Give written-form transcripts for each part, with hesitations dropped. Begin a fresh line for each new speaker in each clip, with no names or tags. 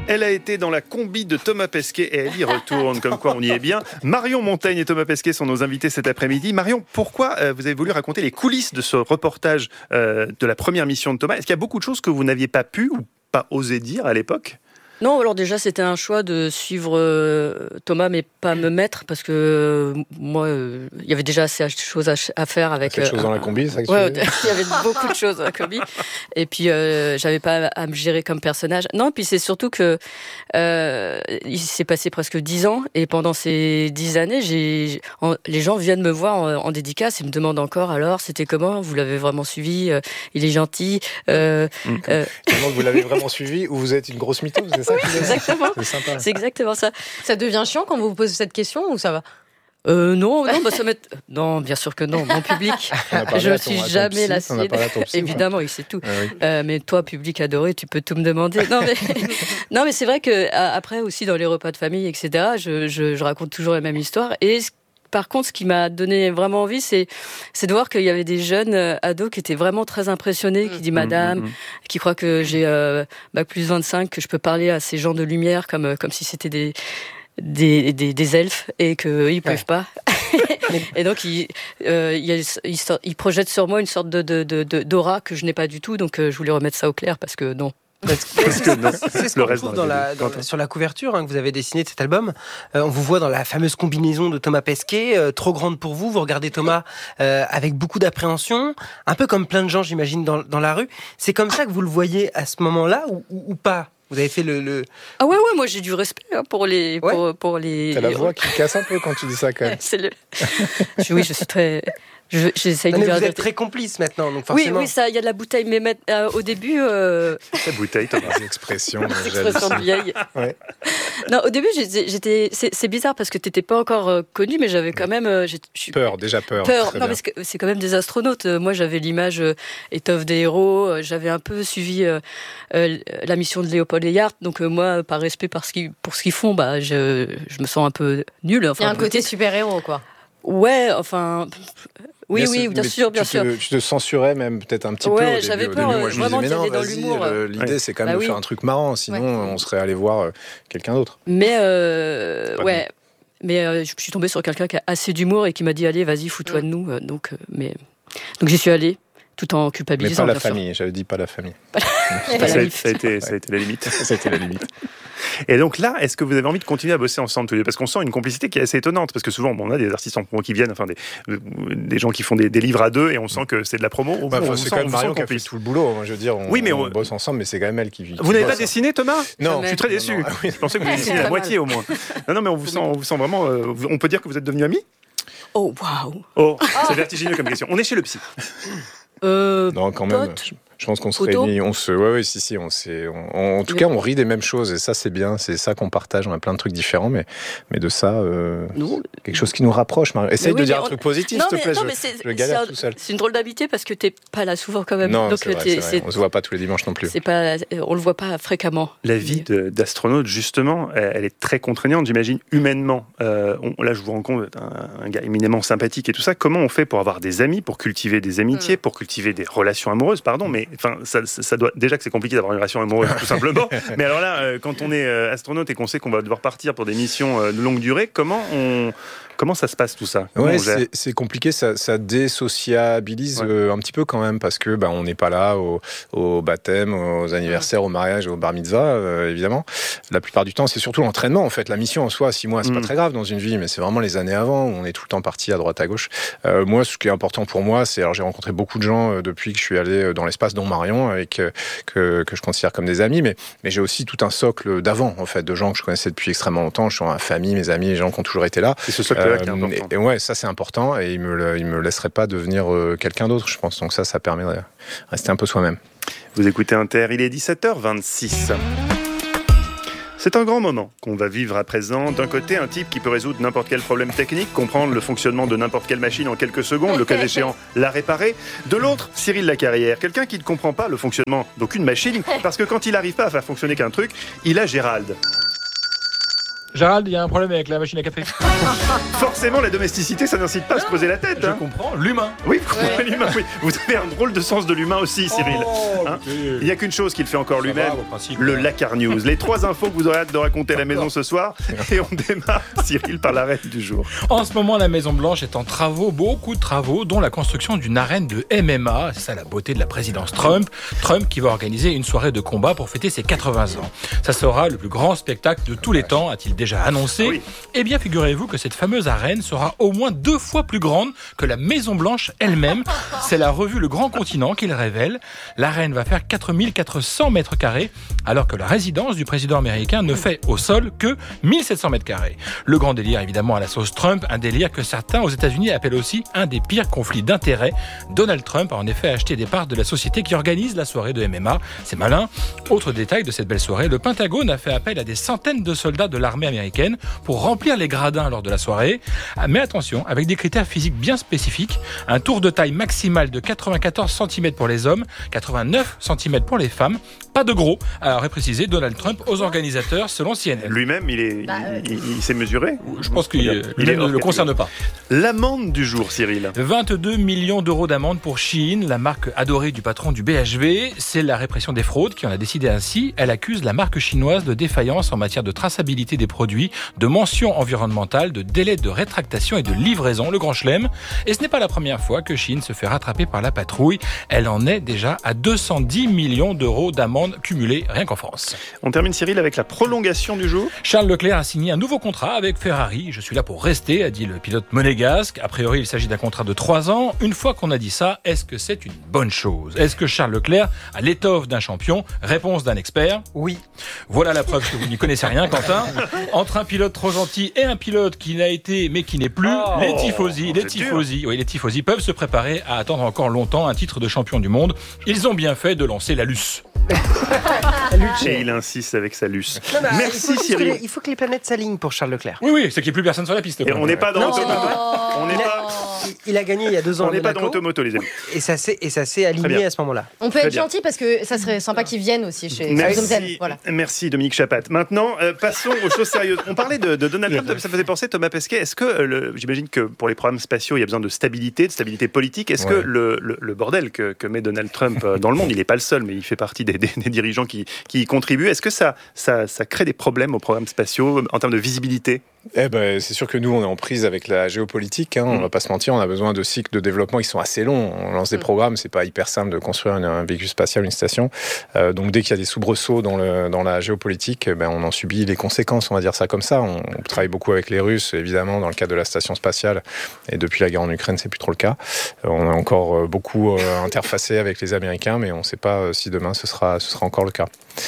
Elle a été dans la combi de Thomas Pesquet et elle y retourne, comme quoi on y est bien. Marion Montaigne et Thomas Pesquet sont nos invités cet après-midi. Marion, pourquoi vous avez voulu raconter les coulisses de ce reportage de la première mission de Thomas ? Est-ce qu'il y a beaucoup de choses que vous n'aviez pas pu ou pas osé dire à l'époque ?
Non, alors déjà, c'était un choix de suivre Thomas, mais pas me mettre, parce que moi, il y avait déjà assez de choses à faire avec...
Assez de choses dans la combi, c'est ça que tu
ouais,
veux dire ?
il y avait beaucoup de choses dans la combi. Et puis, j'avais pas à me gérer comme personnage. Non, puis c'est surtout que il s'est passé presque 10 ans, et pendant ces 10 années, les gens viennent me voir en dédicace et me demandent encore, alors, c'était comment ? Vous l'avez vraiment suivi ? Il est gentil.
Comment vous l'avez vraiment suivi ou vous êtes une grosse mytho, c'est ça ?
Oui, exactement.
C'est sympa.
C'est exactement ça.
Ça devient chiant quand vous vous posez cette question ou ça va ?
Non, ça m'est... Non, bien sûr que non. Mon public, je ne suis jamais lassée. Évidemment, il sait tout. Ah oui. Mais toi, public adoré, tu peux tout me demander. Non, mais c'est vrai que après aussi dans les repas de famille, etc., je raconte toujours la même histoire. Et par contre, ce qui m'a donné vraiment envie, c'est de voir qu'il y avait des jeunes ados qui étaient vraiment très impressionnés, qui disent madame, qui croient que j'ai bac plus 25, que je peux parler à ces gens de lumière comme si c'était des elfes et qu'ils peuvent pas. Et donc ils projettent sur moi une sorte d'aura que je n'ai pas du tout. Donc je voulais remettre ça au clair parce que non.
C'est ce qu'on trouve sur la couverture que vous avez dessiné de cet album. On vous voit dans la fameuse combinaison de Thomas Pesquet, trop grande pour vous. Vous regardez Thomas avec beaucoup d'appréhension, un peu comme plein de gens, j'imagine, dans la rue. C'est comme ça que vous le voyez à ce moment-là ou pas ? Vous avez fait le...
Ah ouais, moi j'ai du respect pour les...
Ouais.
Pour les...
T'as la voix qui casse un peu quand tu dis ça quand même.
Oui, je suis très... J'essaye de
vous êtes très complice maintenant, donc forcément.
Oui, ça, il y a de la bouteille, mais au début...
La bouteille, t'as des expressions.
Expressions de vieille.
Ouais.
Non, au début, c'est bizarre parce que t'étais pas encore connu, mais j'avais quand même...
Peur.
Non, parce que c'est quand même des astronautes. Moi, j'avais l'image étoffe des héros. J'avais un peu suivi la mission de Léopold et Yard. Donc moi, par respect pour ce qu'ils font, je me sens un peu nulle.
Il y a un côté super-héros, quoi.
Ouais, enfin... Oui, bien sûr.
Tu te censurais même peut-être un petit peu.
Ouais, j'avais peur vraiment d'y aller dans l'humour.
L'idée, c'est quand même de faire un truc marrant, sinon on serait allé voir quelqu'un d'autre.
Mais je suis tombée sur quelqu'un qui a assez d'humour et qui m'a dit allez, vas-y, fous-toi de nous. Donc j'y suis allée, tout en culpabilisant.
Mais pas la famille, j'avais dit pas la famille.
Ça a été la limite. Ça a été la limite. Et donc là, est-ce que vous avez envie de continuer à bosser ensemble tous les deux ? Parce qu'on sent une complicité qui est assez étonnante. Parce que souvent, on a des artistes en promo qui viennent, enfin des gens qui font des livres à deux, et on sent que c'est de la promo.
C'est quand même Marion qui a fait tout le boulot. Je veux dire, on bosse ensemble, mais c'est quand même elle qui
Vous n'avez pas dessiné, Thomas ?
Non.
Je suis très déçu. Je pensais que vous dessiniez la moitié au moins. Non, mais on vous sent vraiment. On peut dire que vous êtes devenus amis ?
Oh, waouh !
Oh, c'est vertigineux comme question. On est chez le psy.
Non, quand même. Je pense qu'on se réunit, en tout cas, on rit des mêmes choses, et ça, c'est bien, c'est ça qu'on partage, on a plein de trucs différents, mais de ça, quelque chose qui nous rapproche. Essaye de dire un truc positif, s'il te plaît, je galère tout seul.
C'est une drôle d'habitude, parce que t'es pas là souvent quand même.
Non, donc, c'est vrai. On se voit pas tous les dimanches non plus.
On le voit pas fréquemment.
La vie d'astronaute, justement, elle est très contraignante, j'imagine, humainement. Là, je vous rencontre un gars éminemment sympathique et tout ça. Comment on fait pour avoir des amis, pour cultiver des amitiés, pour cultiver des relations amoureuses, mais ça doit déjà que c'est compliqué d'avoir une relation amoureuse tout simplement. Mais alors là, quand on est astronaute et qu'on sait qu'on va devoir partir pour des missions de longue durée, comment ça se passe tout ça ?
C'est compliqué, ça désociabilise un petit peu quand même, parce que on n'est pas là au baptême, aux anniversaires, au mariage, au bar mitzvah, évidemment. La plupart du temps, c'est surtout l'entraînement en fait. La mission en soi, 6 mois, c'est pas très grave dans une vie, mais c'est vraiment les années avant où on est tout le temps parti à droite à gauche. Moi, ce qui est important pour moi, j'ai rencontré beaucoup de gens depuis que je suis allé dans l'espace, dont Marion, avec que je considère comme des amis, mais j'ai aussi tout un socle d'avant en fait, de gens que je connaissais depuis extrêmement longtemps. Je suis dans ma famille, mes amis, les gens qui ont toujours été là.
C'est ce socle-là qui est important.
Et ouais, ça c'est important, et il me laisserait pas devenir quelqu'un d'autre, je pense. Donc ça permet de rester un peu soi-même.
Vous écoutez Inter, il est 17h26. C'est un grand moment qu'on va vivre à présent. D'un côté, un type qui peut résoudre n'importe quel problème technique, comprendre le fonctionnement de n'importe quelle machine en quelques secondes, le cas échéant, la réparer. De l'autre, Cyril Lacarrière, quelqu'un qui ne comprend pas le fonctionnement d'aucune machine, parce que quand il n'arrive pas à faire fonctionner qu'un truc, il a Gérald.
Gérald, il y a un problème avec la machine à café.
Forcément, la domesticité, ça n'incite pas à se poser la tête.
Je comprends. L'humain.
Oui, l'humain. Oui. Vous avez un drôle de sens de l'humain aussi, Cyril. Il n'y a qu'une chose qu'il fait encore lui-même, le Lakar News. Les 3 infos que vous aurez hâte de raconter à la maison ce soir. Et on démarre, Cyril, par l'arène du jour.
En ce moment, la Maison-Blanche est en travaux, beaucoup de travaux, dont la construction d'une arène de MMA. C'est ça la beauté de la présidence Trump. Trump qui va organiser une soirée de combat pour fêter ses 80 ans. Ça sera le plus grand spectacle de tous les temps, a-t-il déjà annoncé. Oui. Eh bien, figurez-vous que cette fameuse arène sera au moins 2 fois plus grande que la Maison-Blanche elle-même. C'est la revue Le Grand Continent qui le révèle. L'arène va faire 4400 mètres carrés, alors que la résidence du président américain ne fait au sol que 1700 mètres carrés. Le grand délire, évidemment, à la sauce Trump, un délire que certains aux États-Unis appellent aussi un des pires conflits d'intérêts. Donald Trump a en effet acheté des parts de la société qui organise la soirée de MMA. C'est malin. Autre détail de cette belle soirée, le Pentagone a fait appel à des centaines de soldats de l'armée américaine pour remplir les gradins lors de la soirée. Mais attention, avec des critères physiques bien spécifiques, un tour de taille maximale de 94 cm pour les hommes, 89 cm pour les femmes. Pas de gros, aurait précisé Donald Trump aux organisateurs selon CNN.
Lui-même, il s'est mesuré.
Je pense qu'il ne le concerne pas.
L'amende du jour, Cyril.
22 millions d'euros d'amende pour Shein, la marque adorée du patron du BHV. C'est la répression des fraudes qui en a décidé ainsi. Elle accuse la marque chinoise de défaillance en matière de traçabilité des produits, de mentions environnementales, de délais de rétractation et de livraison, le grand chelem. Et ce n'est pas la première fois que Shein se fait rattraper par la patrouille. Elle en est déjà à 210 millions d'euros d'amende cumulée rien qu'en France.
On termine, Cyril, avec la prolongation du jour.
Charles Leclerc a signé un nouveau contrat avec Ferrari. Je suis là pour rester, a dit le pilote monégasque. A priori, il s'agit d'un contrat de 3 ans. Une fois qu'on a dit ça, est-ce que c'est une bonne chose? Est-ce que Charles Leclerc a l'étoffe d'un champion? Réponse d'un expert.
Oui.
Voilà la preuve que vous n'y connaissez rien, Quentin. Entre un pilote trop gentil et un pilote qui n'a été mais qui n'est plus, les tifosi peuvent se préparer à attendre encore longtemps un titre de champion du monde. Ils ont bien fait de lancer la Luce.
Et il insiste avec sa Luce.
Non, merci, Cyril. Il faut que les planètes s'alignent pour Charles Leclerc.
Oui, c'est qu'il n'y ait plus personne sur la piste.
Et on n'est pas dans
Il a gagné il y a 2 ans.
On n'est pas dans Automoto, les amis.
Et ça s'est aligné à ce moment-là.
On peut être gentil parce que ça serait sympa qu'ils viennent aussi chez Zomzen. Voilà.
Merci Dominique Chapat. Maintenant, passons aux choses sérieuses. On parlait de Donald Trump, ça faisait penser Thomas Pesquet. Est-ce que, j'imagine que pour les programmes spatiaux, il y a besoin de stabilité politique. Est-ce que le bordel que met Donald Trump dans le monde, il n'est pas le seul, mais il fait partie des dirigeants qui y contribuent. Est-ce que ça crée des problèmes aux programmes spatiaux en termes de visibilité?
C'est sûr que nous, on est en prise avec la géopolitique. On va pas se mentir, on a besoin de cycles de développement qui sont assez longs. On lance des programmes, c'est pas hyper simple de construire un véhicule spatial, une station. Donc dès qu'il y a des soubresauts dans la géopolitique, on en subit les conséquences, on va dire ça comme ça. On travaille beaucoup avec les Russes, évidemment, dans le cadre de la station spatiale. Et depuis la guerre en Ukraine, c'est plus trop le cas. On a encore beaucoup interfacé avec les Américains, mais on ne sait pas si demain ce sera encore le cas.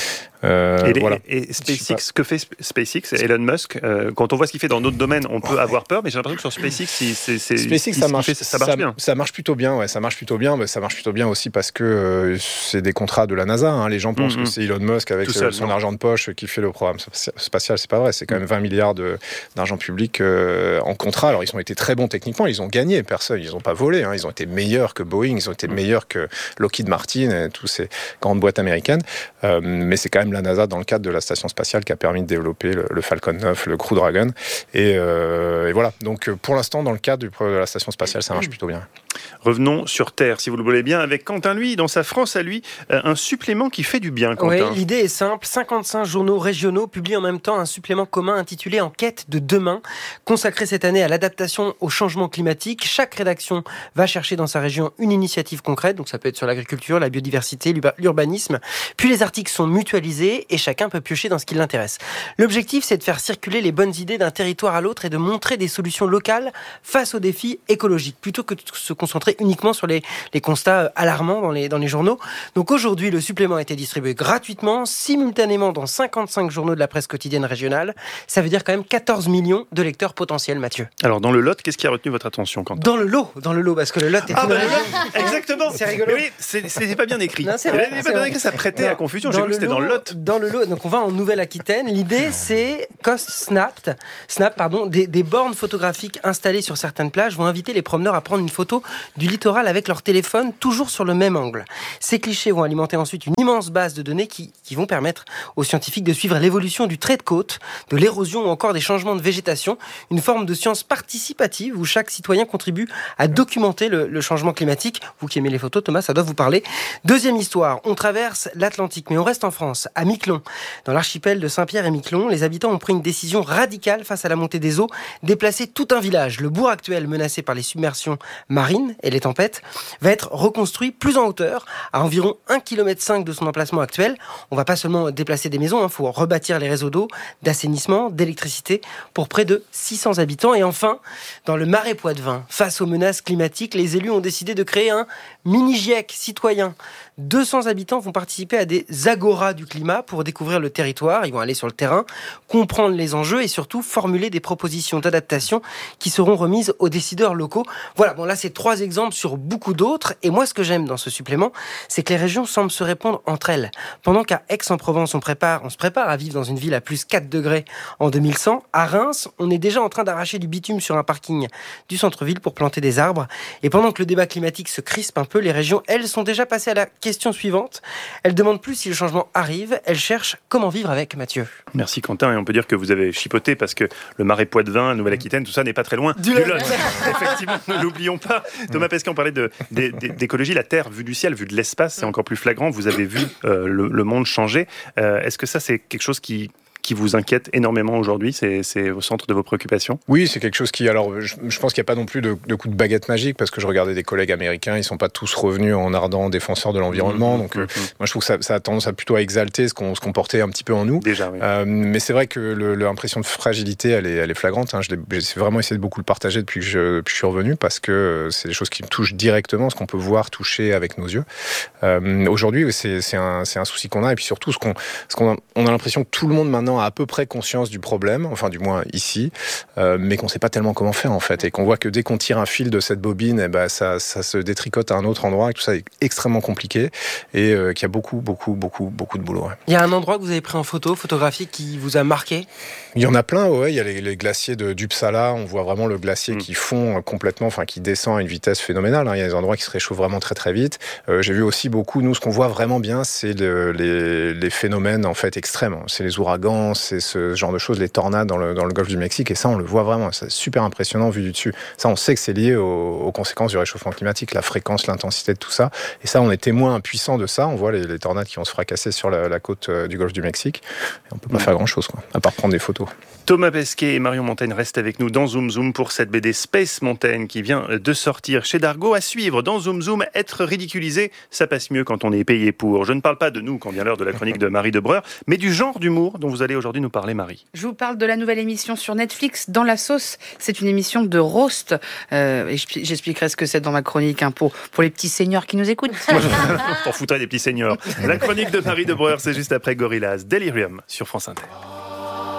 Et SpaceX, que fait SpaceX, Elon Musk, quand on voit ce qu'il fait dans d'autres domaines, on peut avoir peur, mais j'ai l'impression que sur SpaceX,
ça marche bien.
Ça
marche plutôt bien, ouais, ça marche plutôt bien. Mais ça marche plutôt bien aussi parce que c'est des contrats de la NASA. Les gens pensent que c'est Elon Musk avec son argent de poche qui fait le programme spatial. C'est pas vrai. C'est quand même 20 milliards d'argent public en contrat. Alors ils ont été très bons techniquement. Ils ont gagné. Personne. Ils n'ont pas volé. Ils ont été meilleurs que Boeing. Ils ont été meilleurs que Lockheed Martin et toutes ces grandes boîtes américaines. Mais c'est quand même la NASA dans le cadre de la station spatiale qui a permis de développer le Falcon 9, le Crew Dragon. Et voilà. Donc pour l'instant, dans le cadre de la station spatiale, ça marche plutôt bien.
Revenons sur Terre, si vous le voulez bien, avec Quentin, lui, dans sa France à lui, un supplément qui fait du bien, Quentin.
Oui, l'idée est simple. 55 journaux régionaux publient en même temps un supplément commun intitulé « En quête de demain », consacré cette année à l'adaptation au changement climatique. Chaque rédaction va chercher dans sa région une initiative concrète, donc ça peut être sur l'agriculture, la biodiversité, l'urbanisme. Puis les articles sont mutualisés et chacun peut piocher dans ce qui l'intéresse. L'objectif, c'est de faire circuler les bonnes idées d'un territoire à l'autre et de montrer des solutions locales face aux défis écologiques, plutôt que de se concentrer uniquement sur les constats alarmants dans les journaux. Donc aujourd'hui, le supplément a été distribué gratuitement, simultanément dans 55 journaux de la presse quotidienne régionale. Ça veut dire quand même 14 millions de lecteurs potentiels, Mathieu.
Alors dans le Lot, qu'est-ce qui a retenu votre attention, Quentin?
Dans le lot, parce que le Lot est une région.
Exactement.
C'est rigolo.
Oui, c'est pas bien écrit.
Non, c'est
pas bien écrit, ça prêtait à confusion. J'ai cru que c'était dans le Lot.
Dans le lot, donc on va en Nouvelle-Aquitaine. L'idée, c'est Coast Snap, des bornes photographiques installées sur certaines plages vont inviter les promeneurs à prendre une photo du littoral avec leur téléphone, toujours sur le même angle. Ces clichés vont alimenter ensuite une immense base de données qui vont permettre aux scientifiques de suivre l'évolution du trait de côte, de l'érosion ou encore des changements de végétation. Une forme de science participative où chaque citoyen contribue à documenter le changement climatique. Vous qui aimez les photos, Thomas, ça doit vous parler. Deuxième histoire, on traverse l'Atlantique, mais on reste en France, à Miquelon. Dans l'archipel de Saint-Pierre et Miquelon, les habitants ont pris une décision radicale face à la montée des eaux, déplacer tout un village. Le bourg actuel, menacé par les submersions marines et les tempêtes, va être reconstruit plus en hauteur, à environ 1,5 km de son emplacement actuel. On va pas seulement déplacer des maisons, faut rebâtir les réseaux d'eau, d'assainissement, d'électricité pour près de 600 habitants. Et enfin, dans le Marais Poitevin, face aux menaces climatiques, les élus ont décidé de créer un mini-GIEC citoyen. 200 habitants vont participer à des agoras du climat pour découvrir le territoire. Ils vont aller sur le terrain, comprendre les enjeux et surtout formuler des propositions d'adaptation qui seront remises aux décideurs locaux. Voilà, bon là c'est 3 exemples sur beaucoup d'autres. Et moi ce que j'aime dans ce supplément, c'est que les régions semblent se répondre entre elles. Pendant qu'à Aix-en-Provence on se prépare à vivre dans une ville à plus 4 degrés en 2100, à Reims on est déjà en train d'arracher du bitume sur un parking du centre-ville pour planter des arbres. Et pendant que le débat climatique se crispe un peu, les régions elles sont déjà passées à la question suivante. Elles demandent plus si le changement arrive, elles cherchent comment vivre avec. Mathieu.
Merci Quentin, et on peut dire que vous avez chipoté parce que le Marais Poitevin, la Nouvelle-Aquitaine, tout ça n'est pas très loin du Lot. Effectivement, ne l'oublions pas. Thomas Pesquet, on parlait d'écologie, la Terre vue du ciel, vue de l'espace, c'est encore plus flagrant. Vous avez vu le monde changer. Est-ce que ça c'est quelque chose qui vous inquiète énormément aujourd'hui, c'est au centre de vos préoccupations?
Oui, c'est quelque chose qui... Alors, je pense qu'il n'y a pas non plus de coup de baguette magique, parce que je regardais des collègues américains, ils ne sont pas tous revenus en ardents défenseurs de l'environnement, donc moi je trouve que ça a tendance à plutôt exalter ce qu'on portait un petit peu en nous.
Déjà, oui.
Mais c'est vrai que l'impression de fragilité, elle est flagrante. J'ai vraiment essayé de beaucoup le partager depuis que je suis revenu, parce que c'est des choses qui me touchent directement, ce qu'on peut voir, toucher avec nos yeux. Aujourd'hui, c'est un souci qu'on a, et puis surtout, on a l'impression que tout le monde maintenant a à peu près conscience du problème, enfin du moins ici, mais qu'on ne sait pas tellement comment faire en fait, et qu'on voit que dès qu'on tire un fil de cette bobine, ça se détricote à un autre endroit, et tout ça est extrêmement compliqué, et qu'il y a beaucoup de boulot. Ouais.
Il y a un endroit que vous avez pris en photographie qui vous a marqué?
Il y en a plein, ouais. Il y a les glaciers d'Uppsala, on voit vraiment le glacier qui fond complètement, enfin qui descend à une vitesse phénoménale. Il y a des endroits qui se réchauffent vraiment très très vite. J'ai vu aussi beaucoup, nous ce qu'on voit vraiment bien, c'est les phénomènes en fait extrêmes. C'est les ouragans, c'est ce genre de choses, les tornades dans le golfe du Mexique, et ça on le voit vraiment, c'est super impressionnant vu du dessus. Ça on sait que c'est lié aux conséquences du réchauffement climatique, la fréquence, l'intensité de tout ça, et ça on est témoin impuissant de ça. On voit les tornades qui vont se fracasser sur la côte du golfe du Mexique, et on peut pas faire grand chose, à part prendre des photos.
Thomas Pesquet et Marion Montaigne restent avec nous dans Zoom Zoom pour cette BD Space Mountain qui vient de sortir chez Dargaud. À suivre dans Zoom Zoom, être ridiculisé, ça passe mieux quand on est payé pour. Je ne parle pas de nous quand vient l'heure de la chronique de Marie Debreur, mais du genre d'humour dont vous allez aujourd'hui nous parler, Marie.
Je vous parle de la nouvelle émission sur Netflix, Dans la sauce. C'est une émission de roast. Et j'expliquerai ce que c'est dans ma chronique pour les petits seniors qui nous écoutent.
T'en foutrais des petits seniors. La chronique de Marie Debreur, c'est juste après Gorillaz, Delirium sur France Inter.